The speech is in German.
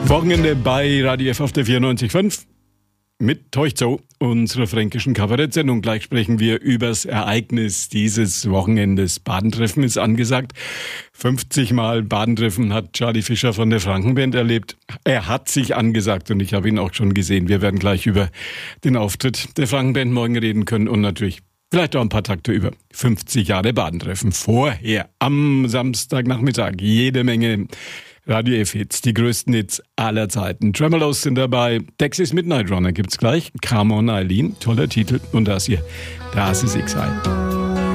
Wochenende bei Radio F auf der 94.5 mit Teuchzo, unserer fränkischen Kabarettsendung. Gleich sprechen wir übers Ereignis dieses Wochenendes. Badentreffen ist angesagt. 50 Mal Badentreffen hat Charlie Fischer von der Frankenband erlebt. Er hat sich angesagt und ich habe ihn auch schon gesehen. Wir werden gleich über den Auftritt der Frankenband morgen reden können und natürlich vielleicht auch ein paar Takte über 50 Jahre Badentreffen. Vorher, am Samstagnachmittag, jede Menge Radio F-Hits, die größten Hits aller Zeiten. Tremolos sind dabei, Dexys Midnight Runner gibt's gleich, Come on Eileen, toller Titel und das hier, das ist Exile.